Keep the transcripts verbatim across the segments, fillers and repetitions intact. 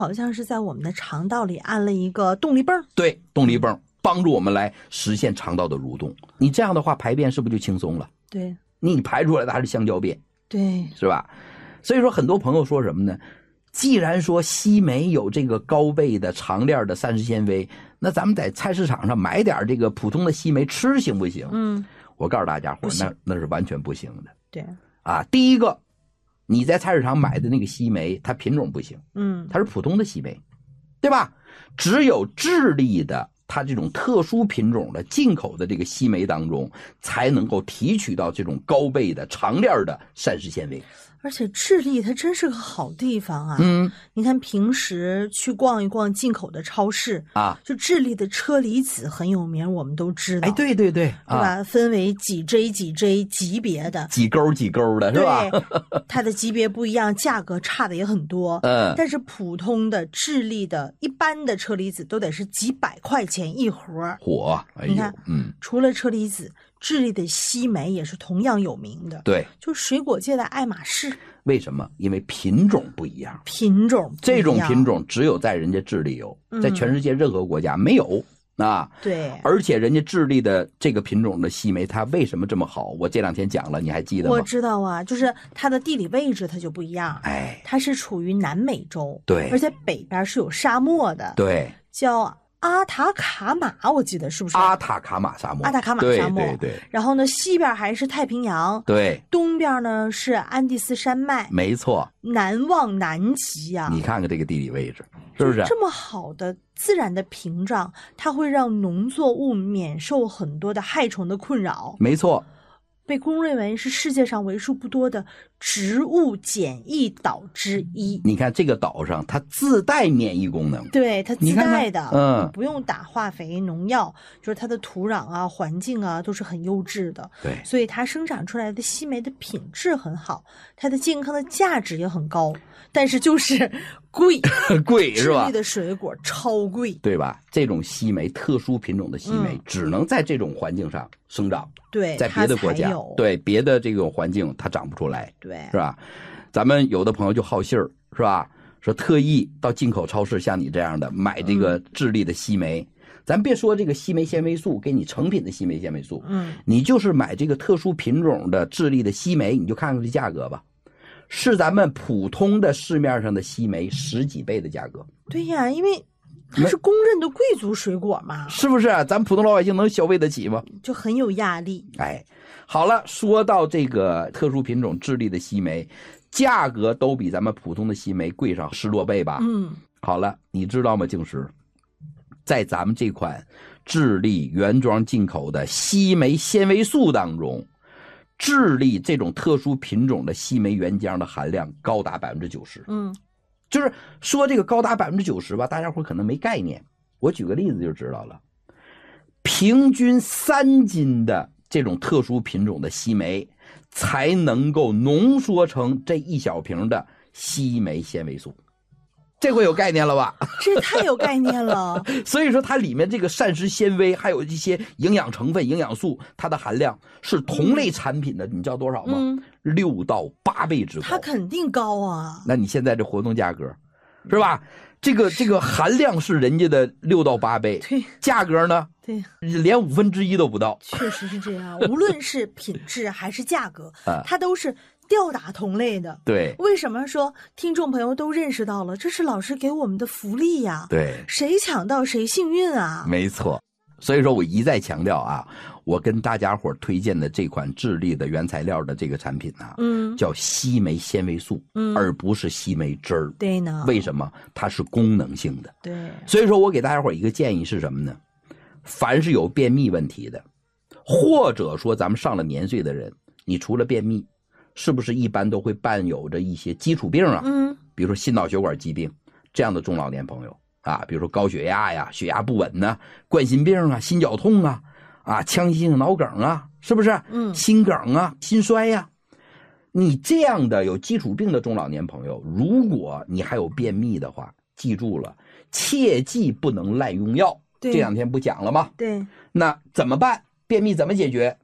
好像是在我们的肠道里按了一个动力泵。 对，动力泵帮助我们来实现肠道的蠕动。你这样的话，排便是不是就轻松了？ 对， 你排出来的还是香蕉便， 对， 是吧？所以说，很多朋友说什么呢？既然说西梅有这个高倍的长链的膳食纤维，那咱们在菜市场上买点这个普通的西梅吃行不行？嗯，我告诉大家伙，那那是完全不行的。 对啊，第一个，你在菜市场买的那个西梅，它品种不行，嗯，它是普通的西梅，对吧？只有智利的它这种特殊品种的进口的这个西梅当中，才能够提取到这种高倍的长链的膳食纤维。 而且智利它真是个好地方啊！嗯，你看平时去逛一逛进口的超市啊，就智利的车厘子很有名，我们都知道。 哎，对对对， 对吧？啊、分为几 J 几 J 级别的， 几勾几勾的是吧？ 对，它的级别不一样，价格差的也很多。嗯，但是普通的智利的一般的车厘子都得是几百块钱一盒。 火，哎呦， 你看，嗯，除了车厘子。智利的西梅也是同样有名的， 对， 就水果界的爱马仕。 为什么？因为品种不一样， 品种不一样， 这种品种只有在人家智利有，在全世界任何国家没有。嗯、啊， 对， 而且人家智利的这个品种的西梅，它为什么这么好？我这两天讲了，你还记得吗？ 我知道啊，就是它的地理位置它就不一样，哎，它是处于南美洲， 对， 而且北边是有沙漠的， 对， 叫阿塔卡马，我记得是不是？ 阿塔卡马沙漠， 阿塔卡马沙漠， 对对对。 然后呢，西边还是太平洋， 对， 东边呢是安第斯山脉， 没错， 南望南极啊。 你看看这个地理位置，是不是？ 这么好的自然的屏障，它会让农作物免受很多的害虫的困扰。 没错。 被公认为是世界上为数不多的植物检疫岛之一。 你看这个岛上，它自带免疫功能， 对，它自带的， 看看嗯， 不用打化肥、农药，就是它的土壤啊、环境啊都是很优质的。 对， 所以它生长出来的西梅的品质很好，它的健康的价值也很高，但是就是贵， 贵是吧？ 智利的水果超贵， 对吧？这种西梅，特殊品种的西梅，嗯、只能在这种环境上生长。 对， 在别的国家，对别的这种环境它长不出来， 对， 是吧？咱们有的朋友就好信儿，是吧？说特意到进口超市像你这样的买这个智利的西梅，嗯、咱别说这个西梅纤维素，给你成品的西梅纤维素，嗯，你就是买这个特殊品种的智利的西梅，你就看看这价格吧，是咱们普通的市面上的西梅十几倍的价格。 对呀，因为它是公认的贵族水果嘛， 是不是？咱普通老百姓能消费得起吗？ 就很有压力。 哎，好了，说到这个特殊品种智利的西梅，价格都比咱们普通的西梅贵上十多倍吧？嗯，好了，你知道吗？静石，在咱们这款智利原装进口的西梅纤维素当中，智利这种特殊品种的西梅原浆的含量高达百分之九十。嗯。就是说这个高达百分之九十吧，大家伙可能没概念。我举个例子就知道了。平均三斤的这种特殊品种的西梅，才能够浓缩成这一小瓶的西梅纤维素。这回有概念了吧？ 这太有概念了。 所以说它里面这个膳食纤维还有一些营养成分、营养素，它的含量是同类产品的，嗯、你知道多少吗？嗯、六到八倍之高。 它肯定高啊。 那你现在这活动价格，是吧？这个这个含量是人家的六到八倍， 对， 价格呢？ 对， 连五分之一都不到。 确实是这样，无论是品质还是价格，它都是吊打同类的。 对， 为什么说听众朋友都认识到了，这是老师给我们的福利呀？ 对， 谁抢到谁幸运啊！ 没错，所以说我一再强调啊，我跟大家伙推荐的这款智利的原材料的这个产品啊，嗯，叫西梅纤维素，嗯，而不是西梅汁儿。 对呢， 为什么？它是功能性的。 对， 所以说我给大家伙一个建议是什么呢？凡是有便秘问题的，或者说咱们上了年岁的人，你除了便秘，是不是一般都会伴有着一些基础病啊？嗯，比如说心脑血管疾病这样的中老年朋友啊，比如说高血压呀、血压不稳呐、冠心病啊、心绞痛啊、啊腔性脑梗啊，是不是？嗯，心梗啊、心衰呀、啊，你这样的有基础病的中老年朋友，如果你还有便秘的话，记住了，切记不能滥用药。这两天不讲了吗？ 对， 那怎么办？便秘怎么解决？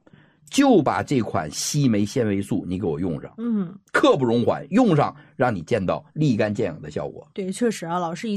就把这款烯酶纤维素你给我用上， 嗯， 刻不容缓，用上让你见到立竿见影的效果。 对，确实啊，老师